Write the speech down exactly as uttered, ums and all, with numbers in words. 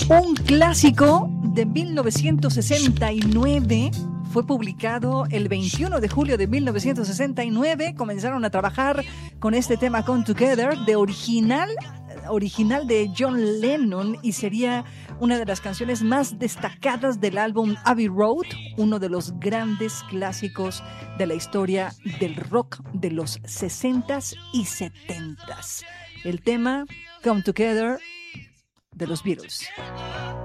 Un clásico de mil novecientos sesenta y nueve fue publicado el veintiuno de julio de mil novecientos sesenta y nueve. Comenzaron a trabajar con este tema Come Together, de original, original de John Lennon, y sería una de las canciones más destacadas del álbum Abbey Road, uno de los grandes clásicos de la historia del rock de los sesentas y setentas. El tema Come Together de los Beatles.